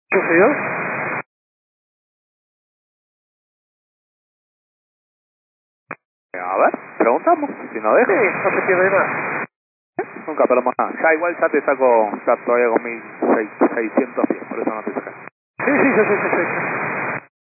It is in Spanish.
¿Sucedió? A ver, preguntamos, si no deja. Sí, no se pierde nada. Nunca perdemos nada. Ya igual ya te saco, ya todavía con 1600 pies, por eso no te saca. Sí, sí, sí, sí, sí, sí.